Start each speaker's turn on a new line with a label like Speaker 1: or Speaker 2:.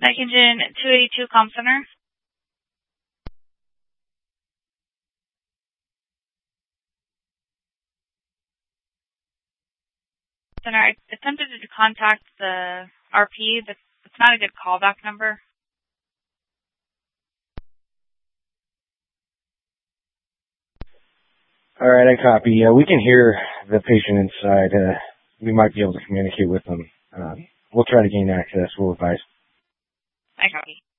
Speaker 1: Mike Engine 282 Comm Center. Center, I attempted to contact the RP. It's not a good callback number.
Speaker 2: All right, I copy. We can hear the patient inside. We might be able to communicate with them. We'll try to gain access. We'll advise.
Speaker 1: I copy.